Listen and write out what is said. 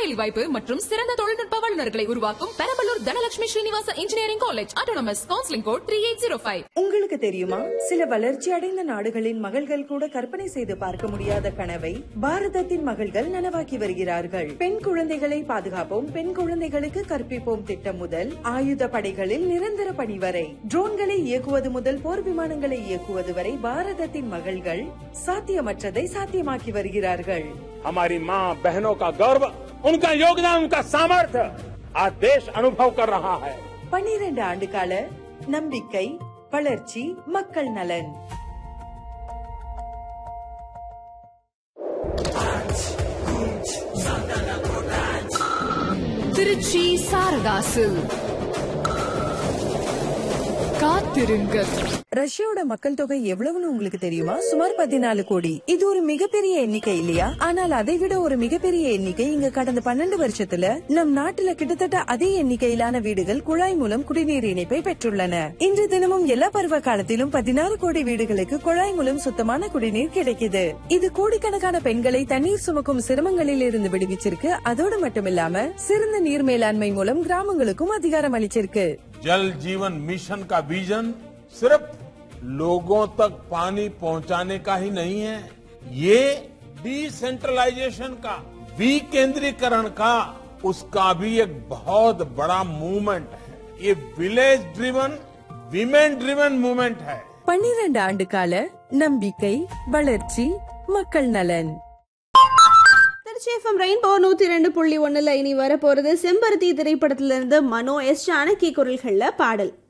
வேலை வாய்ப்பு மற்றும் சிறந்த தொழில்நுட்ப வல்லுநர்களை உருவாக்கும் Perambalur Dhanalakshmi Srinivasa engineering college autonomous. Counselling code 3805. உங்களுக்கு தெரியுமா, சில வளர்ச்சி அடைந்த நாடுகளின் மகள்கள் கூட கற்பனை செய்து பார்க்க முடியாத கனவை பாரதத்தின் மகள்கள் நனவாக்கி வருகிறார்கள். பெண் குழந்தைகளை பாதுகாப்போம், பெண் குழந்தைகளுக்கு கற்பிப்போம் திட்டம் முதல் ஆயுத படைகளில் நிரந்தர பணி வரை, ட்ரோன்களை இயக்குவது முதல் போர் விமானங்களை இயக்குவது வரை பாரதத்தின் மகள்கள் சாத்தியமற்றதை சாத்தியமாக்கி வருகிறார்கள். हमारी माँ बहनों का गौरव, उनका योगदान, उनका सामर्थ्य आज देश अनुभव कर रहा है. 12 ஆண்டு கால நம்பிக்கை, வளர்ச்சி, மக்கள் நலன். திருச்சி சாரதாசு காத்திருங்கள். ரஷ்யாவோட மக்கள் தொகை எவ்வளவுன்னு உங்களுக்கு தெரியுமா? சுமார் 14 கோடி. இது ஒரு மிகப்பெரிய எண்ணிக்கை இல்லையா? ஆனால் அதை விட ஒரு மிகப்பெரிய எண்ணிக்கை இங்க கடந்த 12 வருஷத்துல நம் நாட்டுல கிட்டத்தட்ட அதே எண்ணிக்கையிலான வீடுகள் குழாய் மூலம் குடிநீர் இணைப்பை பெற்றுள்ளன. இன்று தினமும் எல்லா பருவ காலத்திலும் 16 கோடி வீடுகளுக்கு குழாய் மூலம் சுத்தமான குடிநீர் கிடைக்குது. இது கோடிக்கணக்கான பெண்களை தண்ணீர் சுமக்கும் சிரமங்களில் இருந்து விடுவிச்சிருக்கு. அதோடு மட்டுமில்லாம சிறந்த நீர் மேலாண்மை மூலம் கிராமங்களுக்கும் அதிகாரம் அளிச்சிருக்கு. जल जीवन मिशन का विजन सिर्फ लोगों तक पानी पहुंचाने का ही नहीं है, ये डिसेंट्रलाइजेशन का, विकेंद्रीकरण का, उसका भी एक बहुत बड़ा मूवमेंट है. ये village driven, women driven movement है. 12 ஆண்டு கால நம்பிக்கை, வளர்ச்சி, மக்கள் நலன். FM ரெயின்போ 102.1 இனி வரப்போறது செம்பருத்தி திரைப்படத்திலிருந்து மனோ எஸ் ஜானகி குரல்கள்ல பாடல்.